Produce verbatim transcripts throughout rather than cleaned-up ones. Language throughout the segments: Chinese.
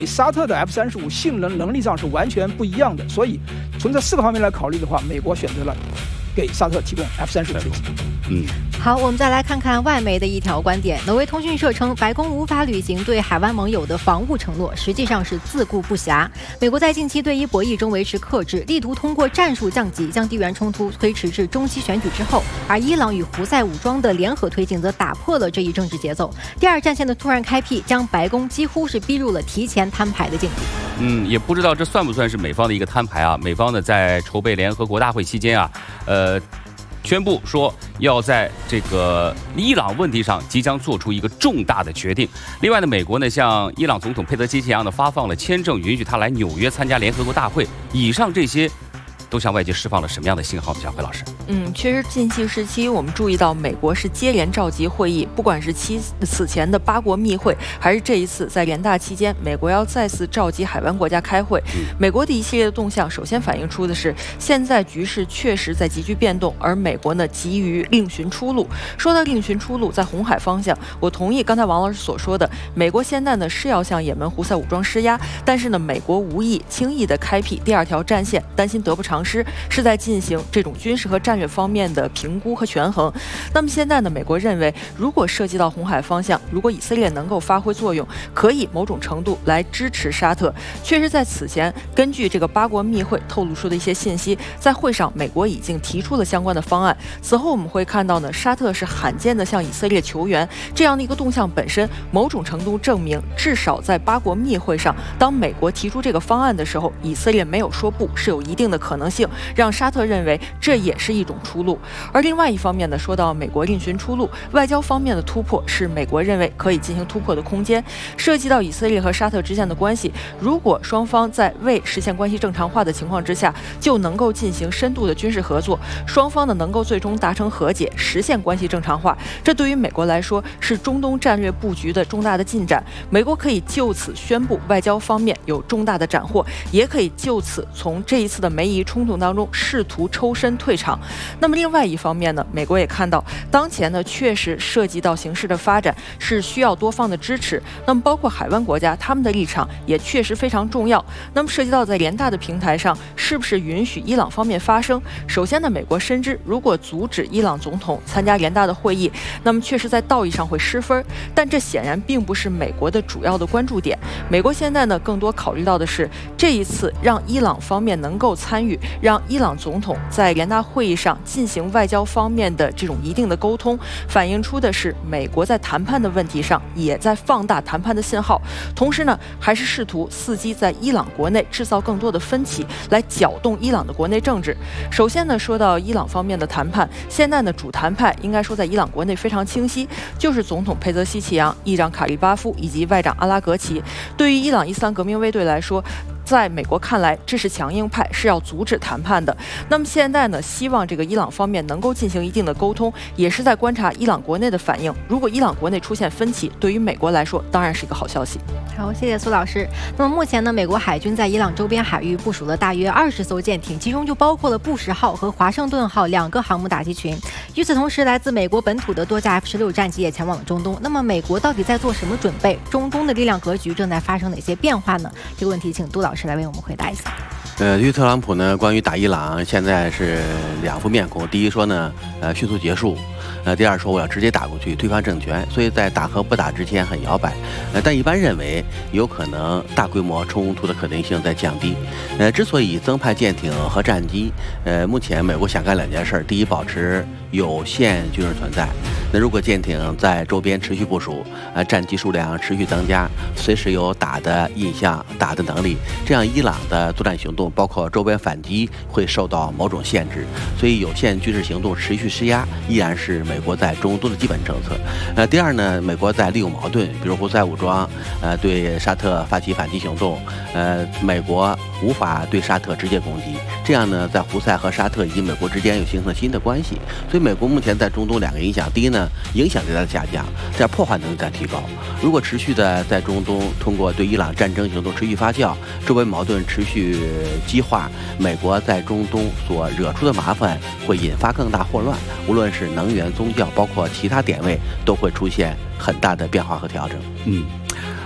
沙特的 F 三十五性能能力上是完全不一样的，所以从这四个方面来考虑的话，美国选择了给沙特提供 F 三十五飞机。 嗯，好，我们再来看看外媒的一条观点。挪威通讯社称，白宫无法履行对海湾盟友的防务承诺，实际上是自顾不暇。美国在近期对伊博弈中维持克制，力图通过战术降级将地缘冲突推迟至中期选举之后，而伊朗与胡塞武装的联合推进则打破了这一政治节奏。第二战线的突然开辟，将白宫几乎是逼入了提前摊牌的境地。 嗯，也不知道这算不算是美方的一个摊牌啊？美方呢在筹备联合国大会期间啊，呃。宣布说要在这个伊朗问题上即将做出一个重大的决定。另外呢，美国呢向伊朗总统佩泽基奇扬呢发放了签证，允许他来纽约参加联合国大会。以上这些都向外界释放了什么样的信号呢？小辉老师。 嗯，确实近期时期我们注意到，美国是接连召集会议，不管是期此前的八国密会，还是这一次在联大期间，美国要再次召集海湾国家开会。美国的一系列的动向，首先反映出的是现在局势确实在急剧变动，而美国呢急于另寻出路。说到另寻出路，在红海方向，我同意刚才王老师所说的，美国现在呢是要向也门胡塞武装施压，但是呢，美国无意轻易的开辟第二条战线，担心得不偿失，是在进行这种军事和战略方面的评估和权衡。那么现在呢，美国认为，如果涉及到红海方向，如果以色列能够发挥作用，可以某种程度来支持沙特。确实，在此前，根据这个八国密会透露出的一些信息，在会上，美国已经提出了相关的方案。此后我们会看到呢，沙特是罕见的向以色列求援，这样的一个动向本身，某种程度证明，至少在八国密会上，当美国提出这个方案的时候，以色列没有说不，是有一定的可能性。让沙特认为这也是一种出路。而另外一方面呢，说到美国另寻出路，外交方面的突破是美国认为可以进行突破的空间。涉及到以色列和沙特之间的关系，如果双方在未实现关系正常化的情况之下，就能够进行深度的军事合作，双方呢能够最终达成和解，实现关系正常化。这对于美国来说是中东战略布局的重大的进展。美国可以就此宣布外交方面有重大的斩获，也可以就此从这一次的梅夷冲突当中试图抽身退场。那么另外一方面呢，美国也看到当前呢确实涉及到形势的发展是需要多方的支持，那么包括海湾国家他们的立场也确实非常重要。那么涉及到在联大的平台上是不是允许伊朗方面发声，首先呢，美国深知如果阻止伊朗总统参加联大的会议，那么确实在道义上会失分，但这显然并不是美国的主要的关注点。美国现在呢更多考虑到的是这一次让伊朗方面能够参与，让伊朗总统在联大会议上进行外交方面的这种一定的沟通，反映出的是美国在谈判的问题上也在放大谈判的信号，同时呢还是试图伺机在伊朗国内制造更多的分歧，来搅动伊朗的国内政治。首先呢，说到伊朗方面的谈判，现在呢主谈派应该说在伊朗国内非常清晰，就是总统佩泽希奇扬、议长卡利巴夫以及外长阿拉格齐。对于伊朗伊斯兰革命卫队来说，在美国看来，这是强硬派，是要阻止谈判的。那么现在呢，希望这个伊朗方面能够进行一定的沟通，也是在观察伊朗国内的反应。如果伊朗国内出现分歧，对于美国来说当然是一个好消息。 好，谢谢苏老师。那么目前呢，美国海军在伊朗周边海域部署了大约二十艘舰艇，其中就包括了布什号和华盛顿号两个航母打击群。与此同时，来自美国本土的多架 F 十六战机也前往了中东。那么美国到底在做什么准备？中东的力量格局正在发生哪些变化呢？这个问题请杜老师来为我们回答一下。 呃，对于特朗普呢，关于打伊朗，现在是两副面孔。第一说呢，呃，迅速结束；呃，第二说我要直接打过去，推翻政权。所以在打和不打之间很摇摆。呃，但一般认为，有可能大规模冲突的可能性在降低。呃，之所以增派舰艇和战机，呃，目前美国想干两件事：第一，保持有限军事存在。那如果舰艇在周边持续部署，呃，战机数量持续增加，随时有打的印象、打的能力，这样伊朗的作战行动，包括周边反击，会受到某种限制。所以有限军事行动持续施压，依然是美国在中东的基本政策。呃，第二呢，美国在利用矛盾，比如胡塞武装，呃，对沙特发起反击行动，呃，美国无法对沙特直接攻击，这样呢，在胡塞和沙特以及美国之间又形成新的关系。所以美国目前在中东两个影响，第一呢，影响力在下降，第二破坏能力在提高。如果持续的在中东通过对伊朗战争行动持续发酵，周围矛盾持续激化，美国在中东所惹出的麻烦会引发更大混乱，无论是能源、宗教，包括其他点位，都会出现很大的变化和调整。 嗯。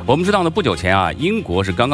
我们知道呢，不久前啊，英国是刚刚